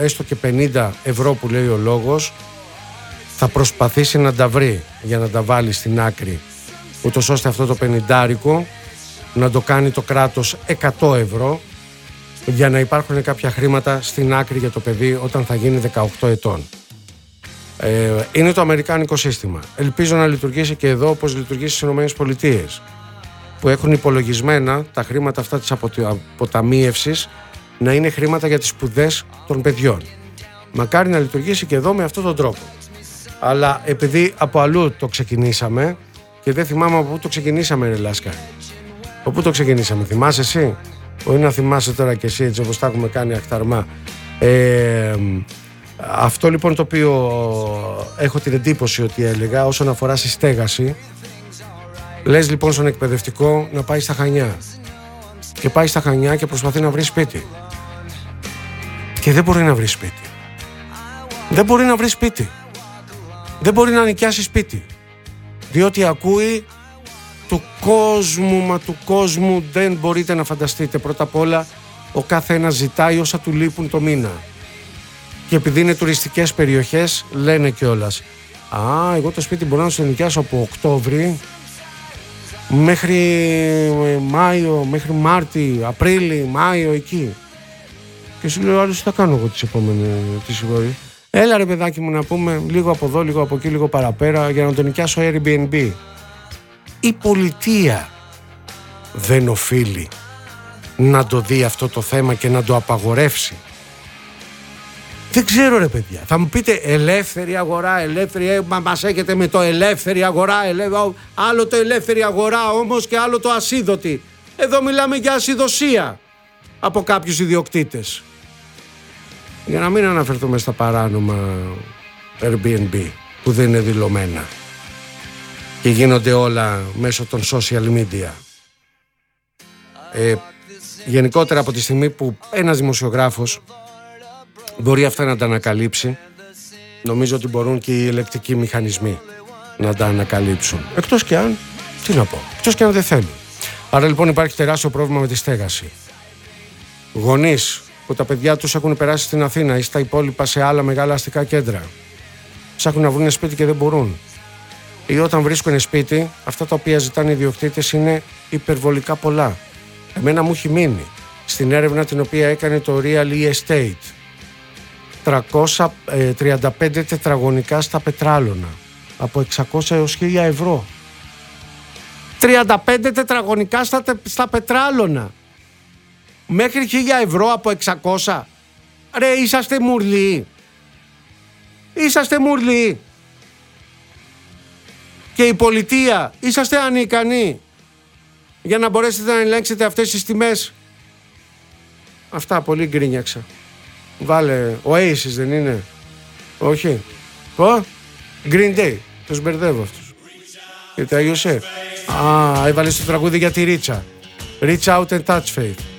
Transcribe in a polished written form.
έστω και 50 ευρώ που λέει ο λόγος, θα προσπαθήσει να τα βρει για να τα βάλει στην άκρη, ούτως ώστε αυτό το 50 να το κάνει το κράτος 100 ευρώ, για να υπάρχουν κάποια χρήματα στην άκρη για το παιδί όταν θα γίνει 18 ετών. Είναι το αμερικάνικο σύστημα. Ελπίζω να λειτουργήσει και εδώ όπως λειτουργεί στις ΗΠΑ, που έχουν υπολογισμένα τα χρήματα αυτά της αποταμίευσης να είναι χρήματα για τις σπουδές των παιδιών. Μακάρι να λειτουργήσει και εδώ με αυτόν τον τρόπο. Αλλά επειδή από αλλού το ξεκινήσαμε και δεν θυμάμαι από πού το ξεκινήσαμε, ρε Λάσκα. Από πού το ξεκινήσαμε, θυμάσαι εσύ? Όχι να θυμάσαι τώρα και εσύ, έτσι όπως τα έχουμε κάνει αχταρμά. Αυτό λοιπόν το οποίο έχω την εντύπωση ότι έλεγα όσον αφορά στη στέγαση, λες λοιπόν στον εκπαιδευτικό να πάει στα Χανιά, και πάει στα Χανιά και προσπαθεί να βρει σπίτι και δεν μπορεί να βρει σπίτι. Δεν μπορεί να βρει σπίτι. Δεν μπορεί να νοικιάσει σπίτι, διότι ακούει του κόσμου, μα του κόσμου δεν μπορείτε να φανταστείτε. Πρώτα απ' όλα ο κάθε ένας ζητάει όσα του λείπουν το μήνα. Και επειδή είναι τουριστικές περιοχές, λένε κιόλας, εγώ το σπίτι μπορώ να σου νοικιάσω από Οκτώβρη μέχρι Μάιο, μέχρι Μάρτι, Απρίλη, Μάιο, εκεί. Και σου λέω, άλλως τι θα κάνω εγώ τις επόμενες ώρες? Έλα ρε παιδάκι μου, να πούμε λίγο από εδώ, λίγο από εκεί, λίγο παραπέρα, για να το νοικιάσω Airbnb. Η πολιτεία δεν οφείλει να το δει αυτό το θέμα και να το απαγορεύσει? Δεν ξέρω ρε παιδιά. Θα μου πείτε ελεύθερη αγορά, ελεύθερη, μας έχετε με το ελεύθερη αγορά, άλλο το ελεύθερη αγορά όμως και άλλο το ασίδωτη. Εδώ μιλάμε για ασιδωσία από κάποιους ιδιοκτήτες. Για να μην αναφερθούμε στα παράνομα Airbnb που δεν είναι δηλωμένα και γίνονται όλα μέσω των social media. Γενικότερα από τη στιγμή που ένας δημοσιογράφος μπορεί αυτά να τα ανακαλύψει, νομίζω ότι μπορούν και οι ελεκτικοί μηχανισμοί να τα ανακαλύψουν. Εκτός και αν, τι να πω, εκτός και αν δεν θέλουν. Άρα λοιπόν υπάρχει τεράστιο πρόβλημα με τη στέγαση. Γονείς που τα παιδιά τους έχουν περάσει στην Αθήνα ή στα υπόλοιπα σε άλλα μεγάλα αστικά κέντρα, ψάχνουν να βρουν σπίτι και δεν μπορούν. Ή όταν βρίσκουν σπίτι, αυτά τα οποία ζητάνε οι ιδιοκτήτες είναι υπερβολικά πολλά. Εμένα μου έχει μείνει στην έρευνα την οποία έκανε το Real Estate 335 τετραγωνικά στα Πετράλωνα από 600 έως 1000 ευρώ. 35 τετραγωνικά στα Πετράλωνα μέχρι 1000 ευρώ από 600. Ρε, είσαστε μουρλοί. Είσαστε μουρλοί. Και η πολιτεία, είσαστε ανικανοί για να μπορέσετε να ελέγξετε αυτές τις τιμές? Αυτά, πολύ γκρίνιαξα. Βάλε, Oasis δεν είναι? Όχι. Green Day, τους μπερδεύω αυτούς. Και τα Ιωσέ. Έβαλες το τραγούδι για τη Ρίτσα. Reach out and touch faith.